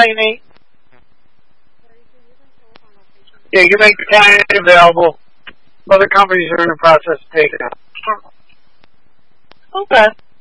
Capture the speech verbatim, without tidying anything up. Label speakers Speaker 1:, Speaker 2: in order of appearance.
Speaker 1: you, Nate. Yeah, you can make the county available. Other companies are in the process of taking it out. Okay.